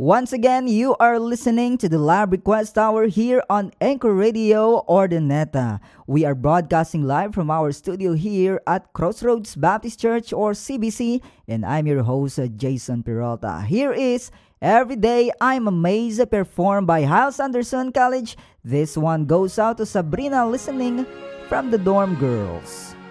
Once again, you are listening to the Lab Request Hour here on Anchor Radio Ordaneta. We are broadcasting live from our studio here at Crossroads Baptist Church or CBC, and I'm your host, Jason Peralta. Here is Every Day I'm Amazed, performed by Hyles Anderson College. This one goes out to Sabrina listening from the Dorm Girls.